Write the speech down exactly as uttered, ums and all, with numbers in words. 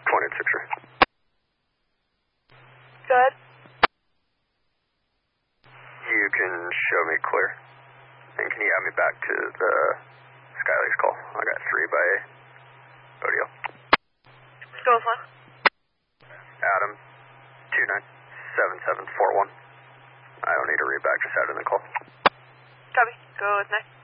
twenty-sixer. Go ahead. You can show me clear. And can you add me back to the Skyleaks call? I got three by audio. Go with one. Adam, two nine seven seven four one. I don't need to read back, just add in the call. Copy. Go with next.